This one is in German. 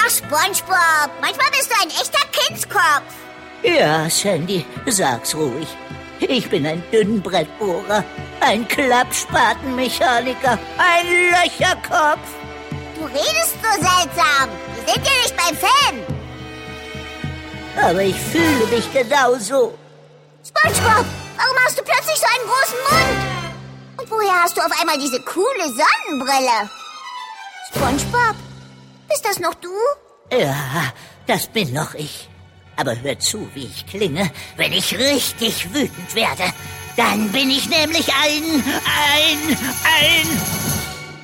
Ach, SpongeBob, manchmal bist du ein echter Kindskopf. Ja, Sandy, sag's ruhig. Ich bin ein Dünnbrettbohrer, ein Klappspatenmechaniker, ein Löcherkopf. Du redest so seltsam. Wir sind ja nicht beim Film. Aber ich fühle mich genauso. SpongeBob, warum hast du plötzlich so einen großen Mund? Und woher hast du auf einmal diese coole Sonnenbrille? SpongeBob, bist das noch du? Ja, das bin noch ich. Aber hör zu, wie ich klinge, wenn ich richtig wütend werde. Dann bin ich nämlich ein